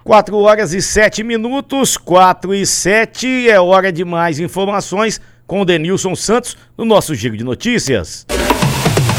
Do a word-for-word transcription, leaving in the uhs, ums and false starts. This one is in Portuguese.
quatro horas e sete minutos, quatro e sete, é hora de mais informações com o Denilson Santos no nosso Giro de Notícias.